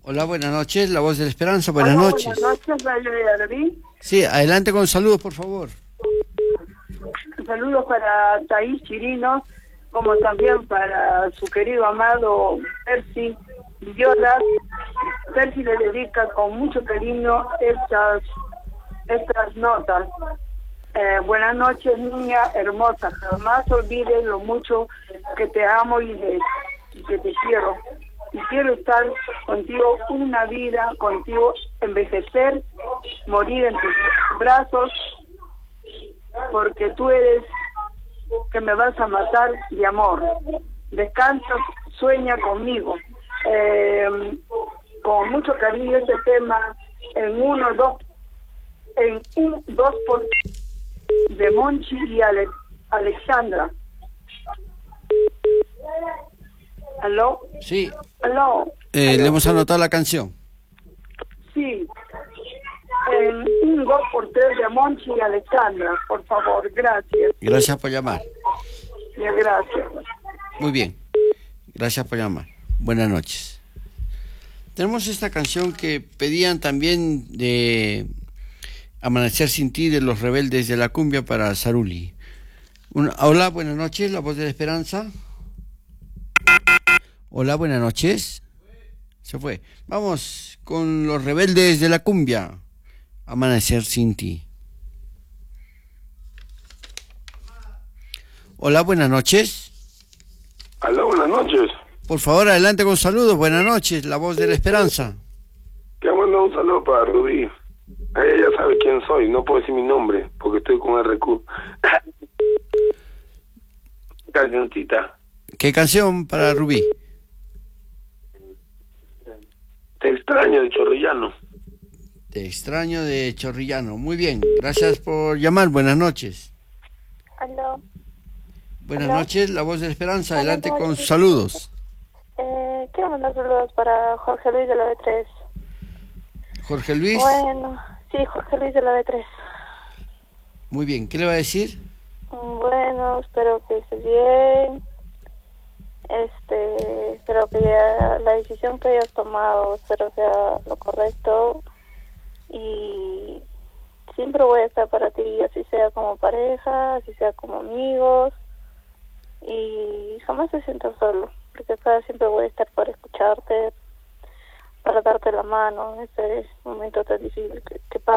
Hola, buenas noches, La Voz de la Esperanza, buenas Hola, noches. buenas noches, Radio de Arví. Sí, adelante con saludos, por favor. Saludos para Thaís Chirinos, como también para su querido amado Percy Villota. Percy le dedica con mucho cariño estas notas. Buenas noches, niña hermosa. Jamás olvides lo mucho que te amo y que te quiero. Y quiero estar contigo una vida, contigo envejecer, morir en tus brazos, porque tú eres que me vas a matar de amor. Descansa, sueña conmigo. Con mucho cariño este tema en un 2 por de Monchi y Alexandra. ¿Aló? Sí. ¿Aló? Le hemos anotado la canción. Sí. En un 2 por 3 de Monchi y Alexandra, por favor, gracias. Gracias por llamar. Ya, gracias. Muy bien. Gracias por llamar. Buenas noches. Tenemos esta canción que pedían también de Amanecer sin ti, de Los Rebeldes de la Cumbia, para Saruli. Hola, buenas noches, La Voz de la Esperanza. Hola, buenas noches. Se fue. Vamos con Los Rebeldes de la Cumbia, Amanecer sin ti. Hola, buenas noches. Hola, buenas noches. Por favor, adelante con saludos. Buenas noches, La Voz de la Esperanza. Quiero mandar un saludo para Rubí. Ella ya sabe quién soy, no puedo decir mi nombre porque estoy con RQ. Cancioncita. ¿Qué canción para Rubí? Te extraño, de Chorrillano. Te extraño, de Chorrillano. Muy bien, gracias por llamar. Buenas noches. Aló. Buenas Aló. noches, La Voz de la Esperanza. Buenas Adelante con noches. saludos. Quiero mandar saludos para Jorge Luis de la B3. Jorge Luis. Bueno, sí, Jorge Luis de la B3. Muy bien, ¿qué le va a decir? Bueno, espero que estés bien. Espero que la decisión que hayas tomado, espero sea lo correcto. Y siempre voy a estar para ti, así sea como pareja, así sea como amigos. Y jamás te sientas solo, porque acá siempre voy a estar para escucharte, para darte la mano en este momento tan difícil que pasa.